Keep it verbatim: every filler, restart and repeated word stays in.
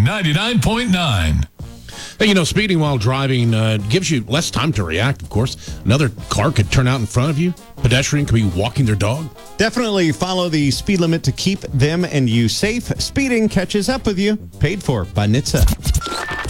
ninety-nine point nine. Hey, you know, speeding while driving uh, gives you less time to react, of course. Another car could turn out in front of you. Pedestrian could be walking their dog. Definitely follow the speed limit to keep them and you safe. Speeding catches up with you. Paid for by N H T S A.